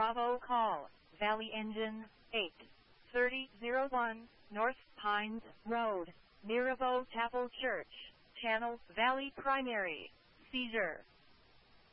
Bravo call, Valley Engine, 83001, North Pines Road, Mirabeau Chapel Church, Channel Valley Primary, seizure.